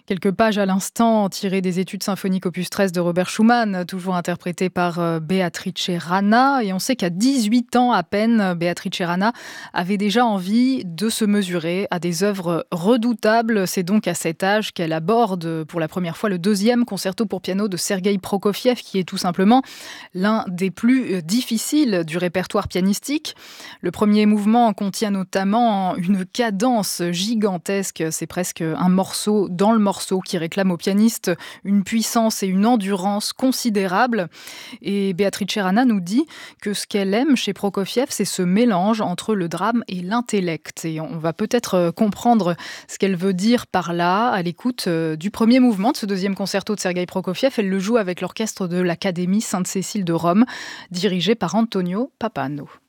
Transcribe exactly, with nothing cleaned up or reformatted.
Quelques pages à l'instant tirées des études symphoniques opus treize de Robert Schumann, toujours interprétées par euh, Beatrice Rana. Et on sait qu'à dix-huit ans à peine, Beatrice Rana avait déjà envie de se mesurer à des œuvres redoutables. C'est donc à cet âge qu'elle aborde pour la première fois le deuxième concerto pour piano de Sergueï Prokofiev, qui est tout simplement l'un des plus difficiles du répertoire pianistique. Le premier mouvement contient notamment une cadence gigantesque. C'est presque un morceau dans le morceau qui réclame au pianiste une puissance et une endurance considérables. Et Beatrice Rana nous dit que ce qu'elle aime chez Prokofiev, c'est ce mélange entre le drame et l'intellect. Et on va peut-être comprendre ce qu'elle veut dire par là à l'écoute du premier mouvement de ce deuxième concerto de Sergueï Prokofiev. Elle le joue avec l'orchestre de l'Académie Sainte-Cécile de Rome, dirigé par Antonio Pappano.